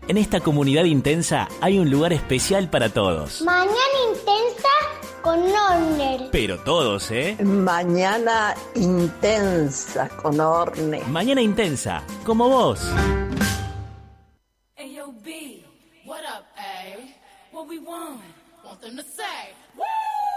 En esta comunidad intensa hay un lugar especial para todos. Mañana intensa con Orne. Pero todos, ¿eh? Mañana intensa con Orne. Mañana intensa, como vos. Ayo, B, what up, A? What we want them to say? Woo!